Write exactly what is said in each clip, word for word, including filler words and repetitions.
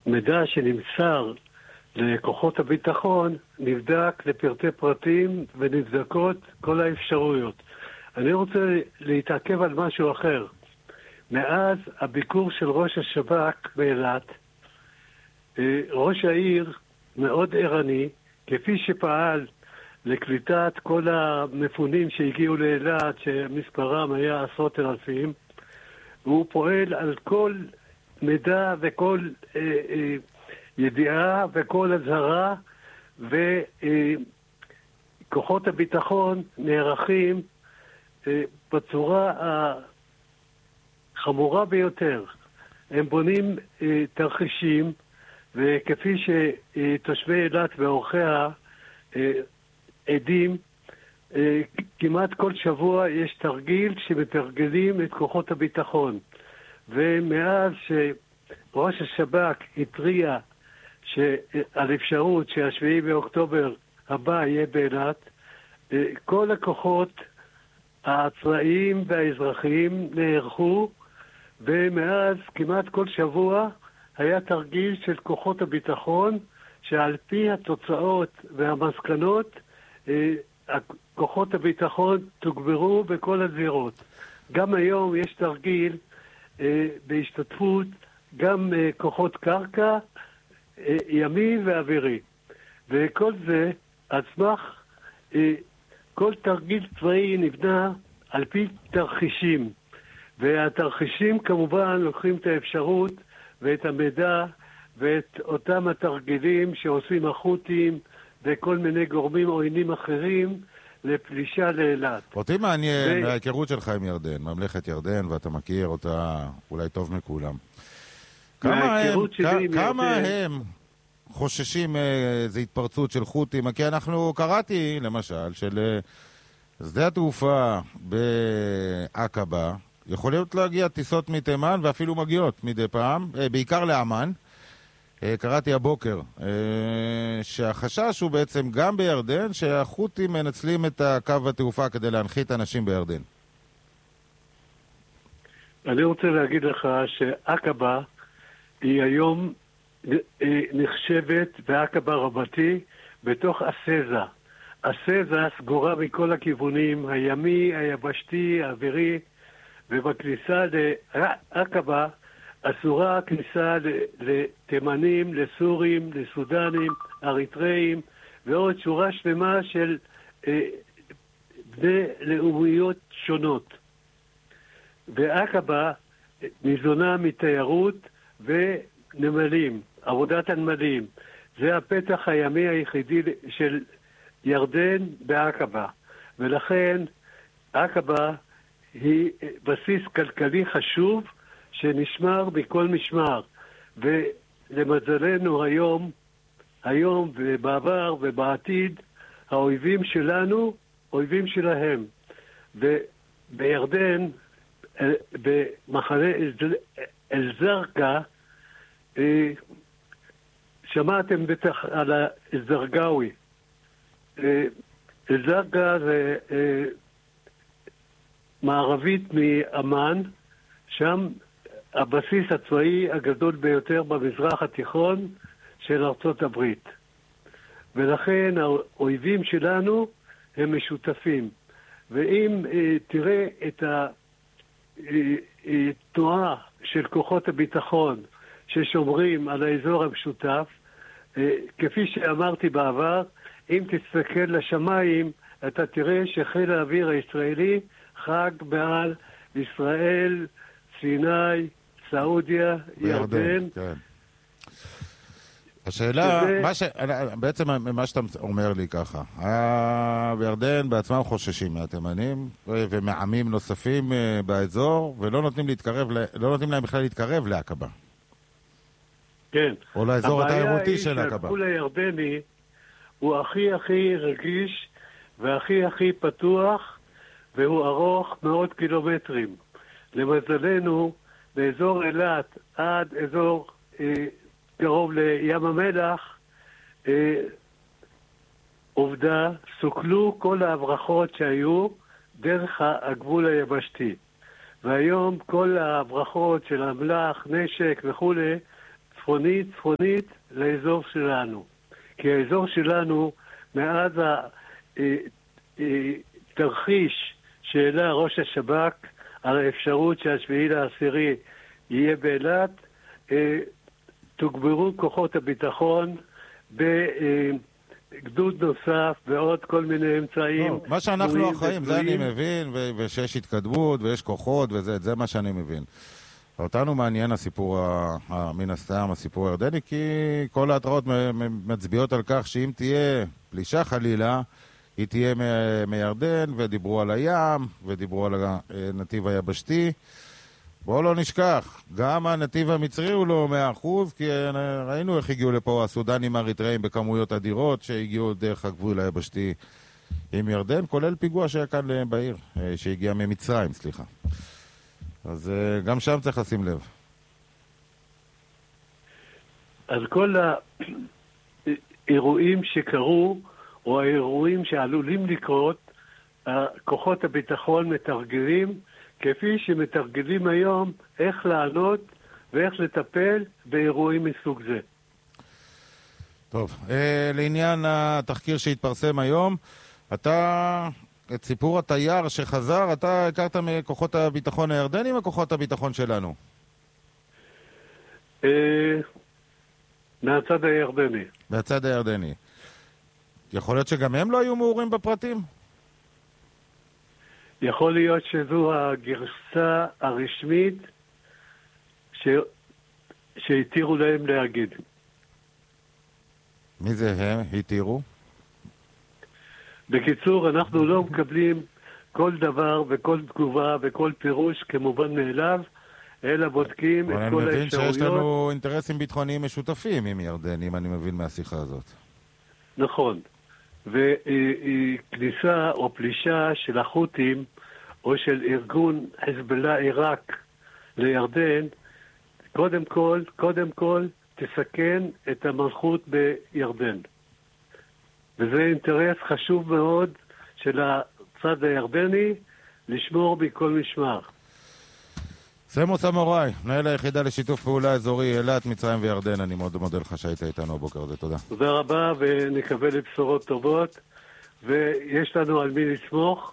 המידע שנמסר לכוחות הביטחון נבדק לפרטי פרטים ונבדקות כל האפשרויות. אני רוצה להתעכב על משהו אחר. מאז הביקור של ראש השב"כ באילת, ראש העיר מאוד ערני, כפי שפעל לקליטת כל המפונים שהגיעו לאילת, שמספרם היה עשרות אלפים, הוא פועל על כל מידע וכל אה, אה, ידיעה וכל הזהרה, וכוחות הביטחון נערכים אה, בצורה החמורה ביותר. הם בונים אה, תרחישים, וכפי שתושבי אילת ואורחיה אה, עדים, אה, כמעט כל שבוע יש תרגיל שמתרגלים את כוחות הביטחון. ומאז שראש השב"כ התריע על אפשרות שהשביעי באוקטובר הבא יהיה באילת, כל הכוחות הצבאיים והאזרחיים נערכו, ומאז כמעט כל שבוע היה תרגיל של כוחות הביטחון, שעל פי התוצאות והמסקנות, כוחות הביטחון תוגברו בכל הזירות. גם היום יש תרגיל בהשתתפות גם כוחות קרקע, ימי ואווירי. וכל זה, על סמך, כל תרגיל צבאי נבנה על פי תרחישים. והתרחישים כמובן לוקחים את האפשרות ואת המידע ואת אותם התרגילים שעושים החות'ים וכל מיני גורמים עוינים אחרים לפלישה לאילת. אותי מעניין מההיכרות שלך עם ירדן, ממלכת ירדן, ואתה מכיר אותה אולי טוב מכולם. כמה הם, כמה הם חוששים איזו התפרצות של חות'ים? כי אנחנו קראתי, למשל, של שדה התעופה בעקבה, יכולות להגיע טיסות מתימן ואפילו מגיעות מדי פעם, בעיקר לאמן. קראתי הבוקר שהחשש הוא בעצם גם בירדן שהחות'ים מנצלים את הקו התעופה כדי להנחית אנשים בירדן. אני רוצה להגיד לך שעקבה היא היום נחשבת בעקבה רבתי בתוך הסזה. הסזה סגורה מכל הכיוונים, הימי, היבשתי, האווירי, ובכניסה לעקבה אסורה הכניסה לתימנים, לסורים, לסודנים, אריתראים, ועוד שורה שלמה של אה, בני לאומיות שונות. ועקבה ניזונה מתיירות ונמלים, עבודת הנמלים. זה הפתח הימי היחידי של ירדן בעקבה. ולכן עקבה היא בסיס כלכלי חשוב שנשמר מכל משמר. ולמזלנו היום, היום ובעבר ובעתיד, האויבים שלנו, אויבים שלהם. ובירדן, במחנה אל-זרקה, שמעתם בטח על אל-זרגאוי. אל-זרקה זה מערבית מאמן, שם הבסיס הצבאי הגדול ביותר במזרח התיכון של ארצות הברית. ולכן האויבים שלנו הם משותפים. ואם אה, תראה את התנועה של כוחות הביטחון ששומרים על האזור המשותף, אה, כפי שאמרתי בעבר, אם תסתכל לשמיים, אתה תראה שחיל האוויר הישראלי חג מעל ישראל, סיני, סעודיה, ירדן. כן. השאלה, שזה... מה ש... בעצם מה שאתה אומר לי ככה, בירדן בעצמם חוששים מהתימנים ומעמים נוספים באזור, ולא נותנים להתקרב, לא נותנים להם בכלל להתקרב לעקבה. כן. או לאזור התיירותי של עקבה. הבעיה היא שהגבול הירדני הוא הכי הכי רגיש והכי הכי פתוח, והוא ארוך מאות קילומטרים. למזלנו, באזור אילת עד אזור אה, קרוב לים המלח, אה, עובדה, סוכלו כל ההברחות שהיו דרך הגבול היבשתי. והיום כל ההברחות של המלח, נשק וכו' צפונית, צפונית לאזור שלנו. כי האזור שלנו, מאז התרחיש שהעלה ראש השב"כ על האפשרות שהשביעי לעשירי יהיה באילת, תוגברו כוחות הביטחון בגדוד נוסף ועוד כל מיני אמצעים. לא, מה שאנחנו אחראים, זה אני מבין, ו- ושיש התקדמות ויש כוחות וזה, זה מה שאני מבין. אותנו מעניין הסיפור, מן הסתם, הסיפור הירדני, כי כל ההתראות מצביעות על כך שאם תהיה פלישה חלילה, היא תהיה מ- מירדן, ודיברו על הים, ודיברו על הנתיב היבשתי. בואו לא נשכח, גם הנתיב המצרי הוא לא מאה אחוז, כי ראינו איך הגיעו לפה הסודנים האריתראים בכמויות אדירות, שהגיעו דרך הגבול היבשתי עם ירדן, כולל פיגוע שהיה כאן בעיר, שהגיע ממצרים, סליחה. אז גם שם צריך לשים לב. אז כל האירועים שקרו, או האירועים שעלולים לקרות, כוחות הביטחון מתרגלים, כפי שמתרגלים היום איך לענות ואיך לטפל באירועים מסוג זה. טוב, אה, לעניין התחקיר שהתפרסם היום, אתה, את סיפור התייר שחזר, אתה הכרת מכוחות הביטחון הירדנים או כוחות הביטחון שלנו? אה, מהצד הירדני. מהצד הירדני. יכול להיות שגם הם לא היו מעורים בפרטים? יכול להיות שזו הגרסה הרשמית ש... שהתירו להם להגיד. מי זה הם? התירו? בקיצור, אנחנו לא מקבלים כל דבר וכל תגובה וכל פירוש כמובן מאליו, אלא בודקים את כל האפשרויות. אבל אני מבין שיש לנו אינטרסים ביטחוניים משותפים עם ירדנים, אני מבין מהשיחה הזאת. נכון. וכניסה או פלישה של החות'ים או של ארגון חזבאללה עיראק לירדן, קודם כל, קודם כל תסכן את המלכות בירדן. וזה אינטרס חשוב מאוד של הצד הירדני לשמור בכל משמר. סמו סמוראי, מנהל היחידה לשיתוף פעולה אזורי אילת, מצרים וירדן, אני מאוד מודה לך שהיית איתנו הבוקר הזה, תודה. תודה רבה, ונקבל לבשורות טובות, ויש לנו על מי לסמוך.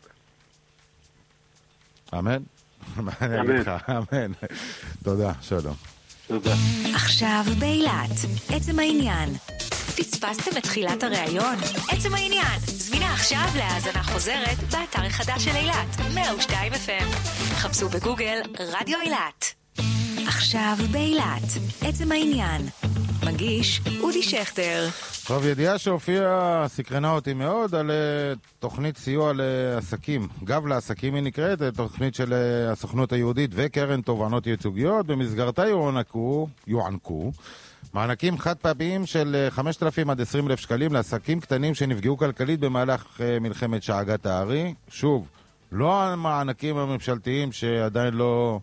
אמן. אמן. אמן. תודה, שלום. תודה. עכשיו באילת, עצם העניין. פספסתם את תחילת הראיון? עצם העניין. זמינה עכשיו להאזנה חוזרת באתר החדש של אילת, מאה ושתיים אף אם. חפשו בגוגל רדיו אילת. עכשיו באילת, עצם העניין. מגיש אודי שכטר. טוב, ידיעה שהופיעה סקרנה אותי מאוד על תוכנית סיוע לעסקים. גב לעסקים היא נקראת, תוכנית של הסוכנות היהודית וקרן תובענות ייצוגיות. במסגרתה יוענקו, יוענקו מענקים חד פעמיים של חמשת אלפים עד עשרים אלף שקלים לעסקים קטנים שנפגעו כלכלית במהלך מלחמת שאגת הארי. שוב, לא המענקים הממשלתיים שעדיין לא,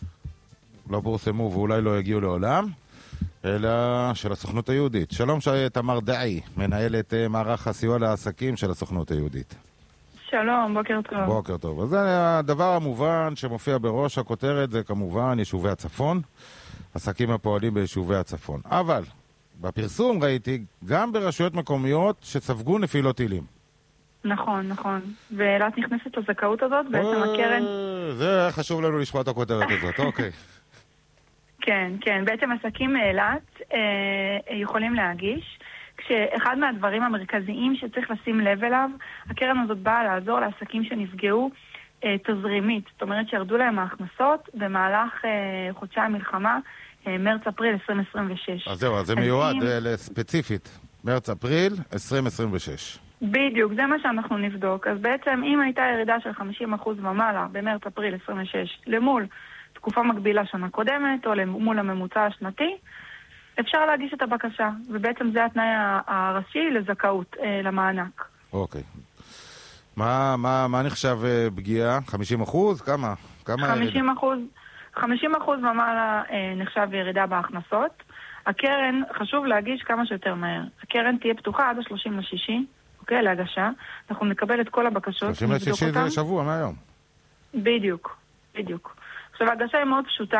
לא פורסמו ואולי לא יגיעו לעולם, אלא של הסוכנות היהודית. שלום תמר דעי, מנהלת מערך הסיוע לעסקים של הסוכנות היהודית. שלום, בוקר טוב. בוקר טוב. אז הדבר המובן שמופיע בראש הכותרת זה כמובן יישובי הצפון, עסקים הפועלים ביישובי הצפון. אבל בפרסום ראיתי גם ברשויות מקומיות שספגו נפילות טילים. נכון, נכון. ואילת נכנסת לזכאות הזאת, בעצם הקרן... זה חשוב לנו לשמוע את הכותרת הזאת, אוקיי. כן, כן. בעצם עסקים מאילת אה, יכולים להגיש, כשאחד מהדברים המרכזיים שצריך לשים לב אליו, הקרן הזאת באה לעזור לעסקים שנפגעו אה, תזרימית. זאת אומרת שירדו להם ההכנסות במהלך אה, חודשי המלחמה, אה, מרץ-אפריל עשרים עשרים ושש. אז זהו, אז זה מיועד אם... אה, ספציפית, מרץ-אפריל עשרים עשרים ושש. בדיוק, זה מה שאנחנו נבדוק. אז בעצם אם הייתה ירידה של חמישים אחוז ומעלה במרץ-אפריל עשרים ושש למול תקופה מקבילה שנה קודמת, או מול הממוצע השנתי, אפשר להגיש את הבקשה, ובעצם זה התנאי הראשי לזכאות, אה, למענק. אוקיי. מה, מה, מה נחשב אה, פגיעה? חמישים אחוז? כמה? כמה חמישים אחוז, חמישים אחוז ומעלה אה, נחשב ירידה בהכנסות. הקרן, חשוב להגיש כמה שיותר מהר. הקרן תהיה פתוחה עד ה-שלושים לשישי, אוקיי, להגשה. אנחנו נקבל את כל הבקשות. שלושים לשישי זה שבוע מהיום. בדיוק, בדיוק. עכשיו, ההגשה היא מאוד פשוטה.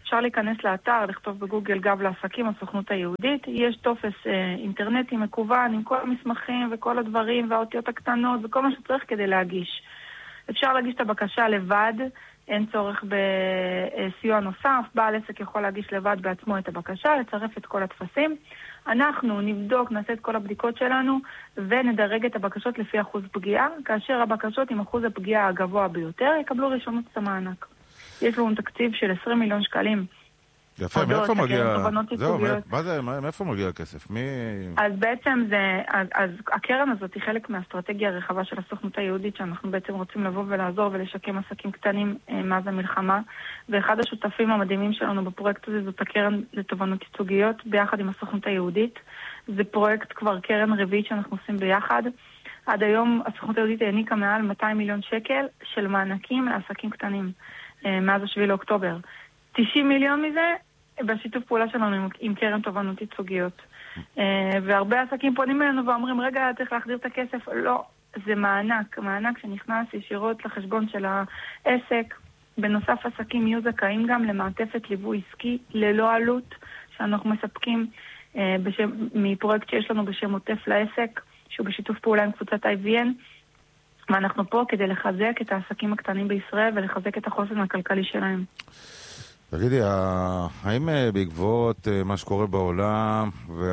אפשר להיכנס לאתר, לכתוב בגוגל גב לעסקים, הסוכנות היהודית. יש טופס אה, אינטרנטי מקוון עם כל המסמכים וכל הדברים והאותיות הקטנות וכל מה שצריך כדי להגיש. אפשר להגיש את הבקשה לבד, אין צורך בסיוע נוסף, בעל עסק יכול להגיש לבד בעצמו את הבקשה, לצרף את כל התפסים. אנחנו נבדוק, נעשה את כל הבדיקות שלנו ונדרג את הבקשות לפי אחוז פגיעה, כאשר הבקשות עם אחוז הפגיעה הגבוה ביותר יקבלו ראשונות את המענק. יש לנו תקציב של עשרים מיליון שקלים. יפה, מאיפה מגיע? זהו, מה זה, מאיפה מגיע הכסף? מי... אז בעצם זה, אז, אז הקרן הזאת היא חלק מהאסטרטגיה הרחבה של הסוכנות היהודית, שאנחנו בעצם רוצים לבוא ולעזור ולשקם עסקים קטנים אה, מאז המלחמה, ואחד השותפים המדהימים שלנו בפרויקט הזה זאת הקרן לתובנות ייצוגיות, ביחד עם הסוכנות היהודית. זה פרויקט כבר קרן רביעית שאנחנו עושים ביחד. עד היום הסוכנות היהודית העניקה מעל מאתיים מיליון שקל של מענקים לעסקים קטנים, אה, מאז השביעי לאוקטובר. תשעים מיליון מזה בשיתוף פעולה שלנו עם, עם קרן תובנות ייצוגיות. Uh, והרבה עסקים פונים אלינו ואומרים, רגע, צריך להחזיר את הכסף. לא, זה מענק. מענק שנכנס ישירות לחשבון של העסק. בנוסף, עסקים יהיו זכאים גם למעטפת ליווי עסקי ללא עלות, שאנחנו מספקים uh, בשם, מפרויקט שיש לנו בשם עוטף לעסק, שהוא בשיתוף פעולה עם קבוצת איי וי אן. ואנחנו פה כדי לחזק את העסקים הקטנים בישראל ולחזק את החוסן הכלכלי שלהם. תגידי, האם בעקבות מה שקורה בעולם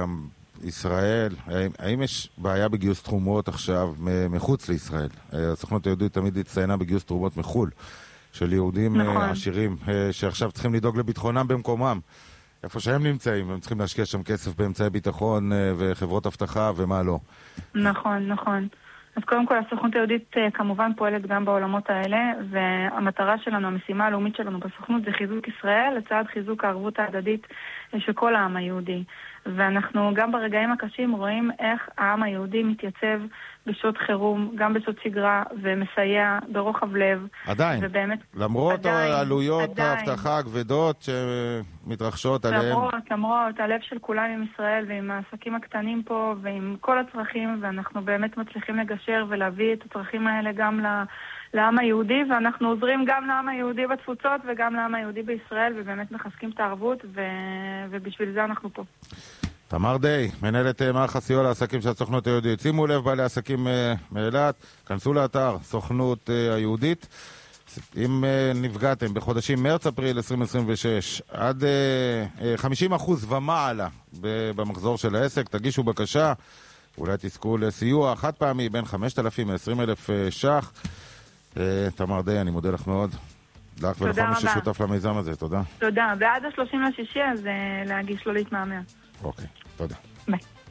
וישראל, האם יש בעיה בגיוס תרומות עכשיו מחוץ לישראל? הסוכנות היהודית תמיד הצטיינה בגיוס תרומות מחול של יהודים נכון. עשירים שעכשיו צריכים לדאוג לביטחונם במקומם. איפה שהם נמצאים, הם צריכים להשקיע שם כסף באמצעי ביטחון וחברות הבטחה ומה לא. נכון, נכון. אז קודם כל, הסוכנות היהודית כמובן פועלת גם בעולמות האלה, והמטרה שלנו, המשימה הלאומית שלנו בסוכנות זה חיזוק ישראל, לצד חיזוק הערבות ההדדית של כל העם היהודי. ואנחנו גם ברגעים הקשים רואים איך העם היהודי מתייצב בשעות חירום, גם בשעות שגרה, ומסייע ברוחב לב. עדיין, ובאמת, למרות עדיין, העלויות ההבטחה הכבדות שמתרחשות עליהם. למרות, למרות, הלב של כולם עם ישראל ועם העסקים הקטנים פה ועם כל הצרכים, ואנחנו באמת מצליחים לגשר ולהביא את הצרכים האלה גם ל... לעם היהודי, ואנחנו עוזרים גם לעם היהודי בתפוצות וגם לעם היהודי בישראל, ובאמת מחזקים את הערבות, ו... ובשביל זה אנחנו פה. תמר די, מנהלת מערך הסיוע לעסקים של הסוכנות היהודית. שימו לב, בעלי עסקים מאילת, כנסו לאתר סוכנות היהודית. אם נפגעתם בחודשים מרץ-אפריל עשרים עשרים ושש עד חמישים אחוז ומעלה במחזור של העסק, תגישו בקשה, אולי תזכו לסיוע חד פעמי בין חמשת אלפים ל-עשרים אלף ש"ח. תמר די, אני מודה לך מאוד. לך ולכל מי ששותף למיזם הזה, תודה. תודה, ועד ה-שלושים לשישי אז להגיש, לא להתמהמה. אוקיי, תודה. ביי.